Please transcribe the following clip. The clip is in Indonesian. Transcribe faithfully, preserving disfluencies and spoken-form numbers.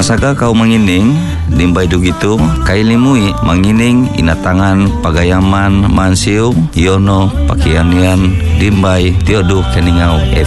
Sasaga kau mangining dimbay dugitu kailimui mangining inatangan pagayaman mansiu yono pakianian dimbay diodu keningau